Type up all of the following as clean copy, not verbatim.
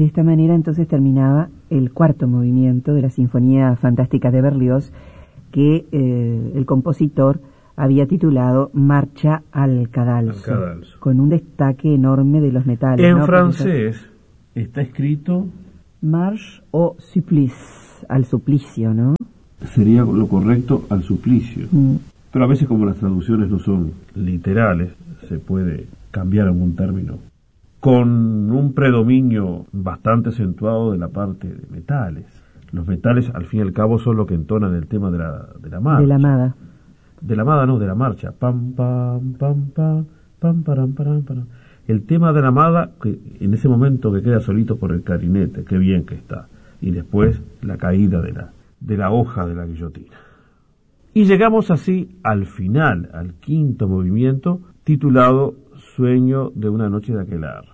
De esta manera entonces terminaba el cuarto movimiento de la Sinfonía Fantástica de Berlioz, que el compositor había titulado Marcha al cadalso, con un destaque enorme de los metales. En francés está escrito Marche au supplice, al suplicio, ¿no? Sería lo correcto, al suplicio. Pero a veces, como las traducciones no son literales, se puede cambiar algún término, con un predominio bastante acentuado de la parte de metales. Los metales, al fin y al cabo, son lo que entonan el tema de la marcha. De la amada. De la amada, no, de la marcha. Pam, pam, pam, pam, pam, param, param, param. El tema de la amada, que en ese momento que queda solito por el clarinete, qué bien que está. Y después la caída de la hoja de la guillotina. Y llegamos así al final, al quinto movimiento, titulado Sueño de una noche de aquelarre.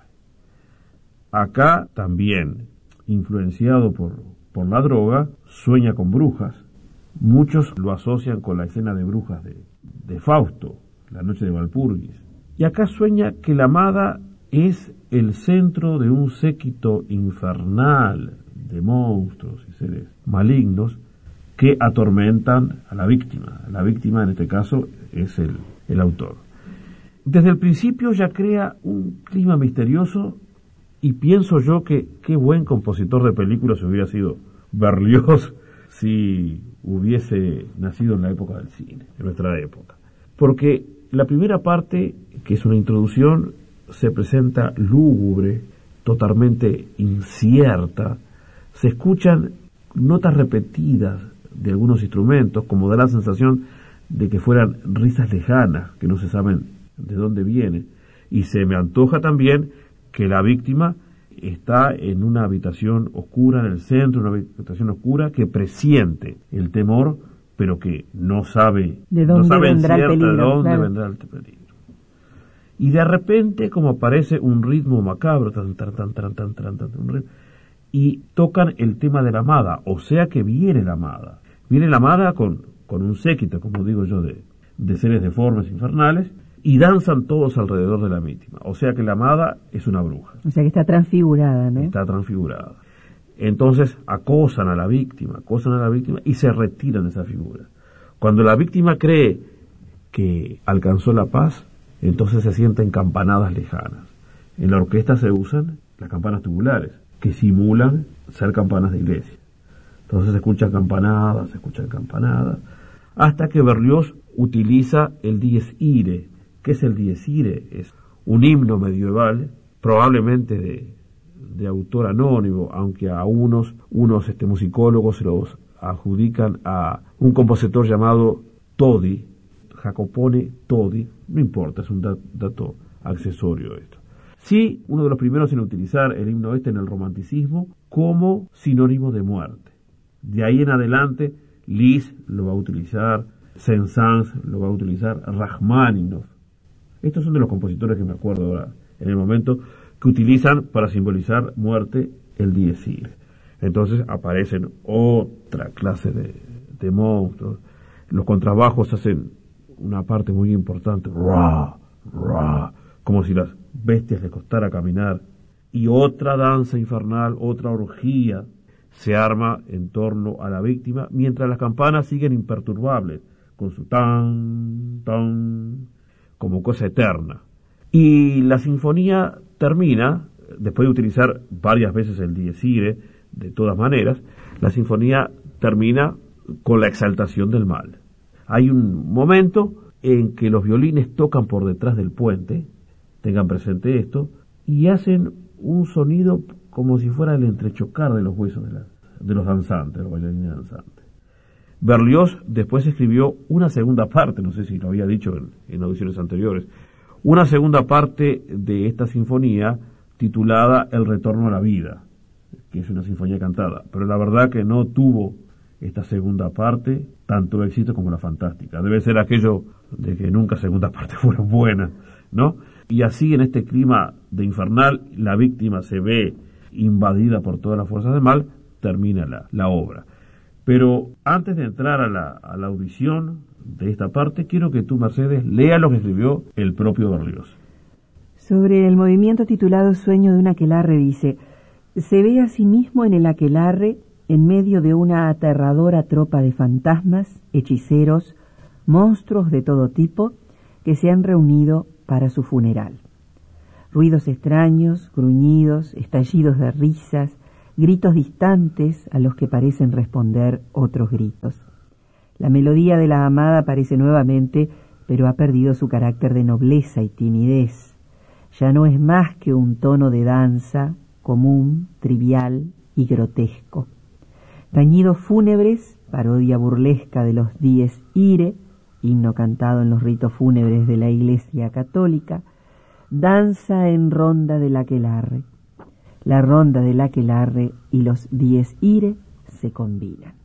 Acá también, influenciado por la droga, sueña con brujas. Muchos lo asocian con la escena de brujas de Fausto, la noche de Walpurgis. Y acá sueña que la amada es el centro de un séquito infernal de monstruos y seres malignos que atormentan a la víctima. La víctima, en este caso, es el autor. Desde el principio ya crea un clima misterioso, y pienso yo que qué buen compositor de películas hubiera sido Berlioz si hubiese nacido en la época del cine, en nuestra época. Porque la primera parte, que es una introducción, se presenta lúgubre, totalmente incierta. Se escuchan notas repetidas de algunos instrumentos, como da la sensación de que fueran risas lejanas, que no se saben de dónde vienen. Y se me antoja también que la víctima está en una habitación oscura, en el centro, una habitación oscura, que presiente el temor, pero que no sabe de dónde vendrá el peligro. Vendrá el peligro. Y de repente, como aparece un ritmo macabro, y tocan el tema de la amada, o sea que viene la amada. Viene la amada con un séquito, como digo yo, de seres deformes infernales, y danzan todos alrededor de la víctima. O sea que la amada es una bruja. O sea que está transfigurada, ¿no? Está transfigurada. Entonces acosan a la víctima y se retiran de esa figura. Cuando la víctima cree que alcanzó la paz, entonces se sienten campanadas lejanas. En la orquesta se usan las campanas tubulares, que simulan ser campanas de iglesia. Entonces se escuchan campanadas, hasta que Berlioz utiliza el dies irae. ¿Qué es el dies irae? Es un himno medieval, probablemente de autor anónimo, aunque a unos musicólogos se los adjudican a un compositor llamado Todi, Jacopone Todi, no importa, es un dato accesorio esto. Sí, uno de los primeros en utilizar el himno en el romanticismo como sinónimo de muerte. De ahí en adelante, Liszt lo va a utilizar, Saint-Saëns lo va a utilizar, Rachmaninoff. Estos son de los compositores que me acuerdo ahora, en el momento, que utilizan para simbolizar muerte el dies irae. Entonces aparecen otra clase de monstruos. Los contrabajos hacen una parte muy importante, ra, ra, como si las bestias les costara caminar. Y otra danza infernal, otra orgía, se arma en torno a la víctima, mientras las campanas siguen imperturbables, con su tan, tan, como cosa eterna. Y la sinfonía termina, después de utilizar varias veces el dies irae, de todas maneras, la sinfonía termina con la exaltación del mal. Hay un momento en que los violines tocan por detrás del puente, tengan presente esto, y hacen un sonido como si fuera el entrechocar de los huesos de los danzantes, de los bailarines danzantes. Berlioz después escribió una segunda parte, no sé si lo había dicho en audiciones anteriores, una segunda parte de esta sinfonía titulada El retorno a la vida, que es una sinfonía cantada, pero la verdad que no tuvo esta segunda parte tanto éxito como la fantástica. Debe ser aquello de que nunca segundas partes fueron buenas, ¿no? Y así, en este clima de infernal, la víctima se ve invadida por todas las fuerzas del mal, termina la obra. Pero antes de entrar a la audición de esta parte, quiero que tú, Mercedes, leas lo que escribió el propio Berlioz. Sobre el movimiento titulado Sueño de un aquelarre dice: Se ve a sí mismo en el aquelarre en medio de una aterradora tropa de fantasmas, hechiceros, monstruos de todo tipo que se han reunido para su funeral. Ruidos extraños, gruñidos, estallidos de risas, gritos distantes a los que parecen responder otros gritos. La melodía de la amada aparece nuevamente, pero ha perdido su carácter de nobleza y timidez. Ya no es más que un tono de danza común, trivial y grotesco. Tañidos fúnebres, parodia burlesca de los Dies Irae, himno cantado en los ritos fúnebres de la Iglesia Católica, danza en ronda del aquelarre. La ronda del aquelarre y los Dies Irae se combinan.